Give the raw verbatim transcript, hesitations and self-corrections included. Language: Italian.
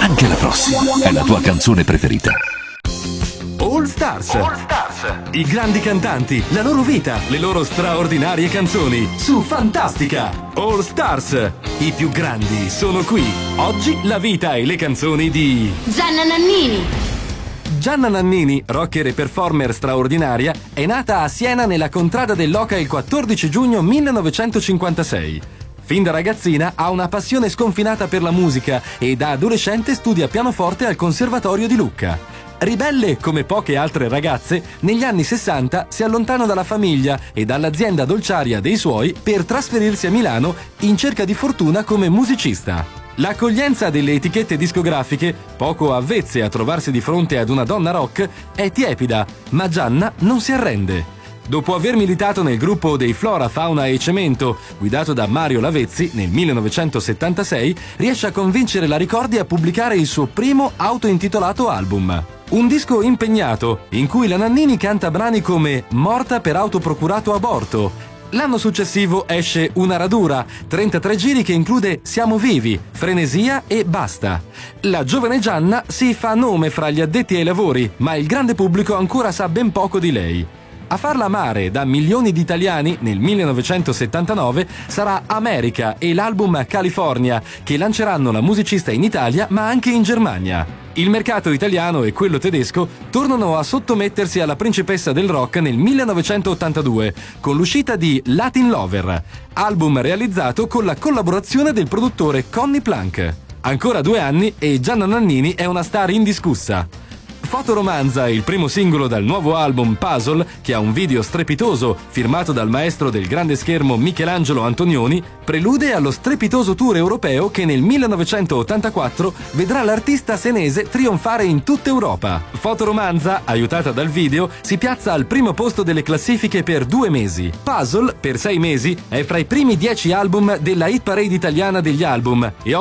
Anche la prossima è la tua canzone preferita. All Stars. All Stars. I grandi cantanti, la loro vita, le loro straordinarie canzoni su Fantastica. All Stars. I più grandi sono qui. Oggi la vita e le canzoni di Gianna Nannini. Gianna Nannini, rocker e performer straordinaria, è nata a Siena nella contrada dell'Oca il quattordici giugno millenovecentocinquantasei. Fin da ragazzina ha una passione sconfinata per la musica e da adolescente studia pianoforte al Conservatorio di Lucca. Ribelle come poche altre ragazze, negli anni sessanta si allontana dalla famiglia e dall'azienda dolciaria dei suoi per trasferirsi a Milano in cerca di fortuna come musicista. L'accoglienza delle etichette discografiche, poco avvezze a trovarsi di fronte ad una donna rock, è tiepida, ma Gianna non si arrende. Dopo aver militato nel gruppo dei Flora, Fauna e Cemento, guidato da Mario Lavezzi nel millenovecentosettantasei, riesce a convincere la Ricordi a pubblicare il suo primo autointitolato album. Un disco impegnato, in cui la Nannini canta brani come Morta per autoprocurato aborto. L'anno successivo esce Una radura, trentatré giri che include Siamo vivi, Frenesia e Basta. La giovane Gianna si fa nome fra gli addetti ai lavori, ma il grande pubblico ancora sa ben poco di lei. A farla amare da milioni di italiani nel millenovecentosettantanove sarà America e l'album California, che lanceranno la musicista in Italia ma anche in Germania. Il mercato italiano e quello tedesco tornano a sottomettersi alla principessa del rock nel millenovecentottantadue con l'uscita di Latin Lover, album realizzato con la collaborazione del produttore Conny Plank. Ancora due anni e Gianna Nannini è una star indiscussa. Fotoromanza, il primo singolo dal nuovo album Puzzle, che ha un video strepitoso firmato dal maestro del grande schermo Michelangelo Antonioni, prelude allo strepitoso tour europeo che nel millenovecentottantaquattro vedrà l'artista senese trionfare in tutta Europa. Fotoromanza, aiutata dal video, si piazza al primo posto delle classifiche per due mesi. Puzzle, per sei mesi, è fra i primi dieci album della hit parade italiana degli album e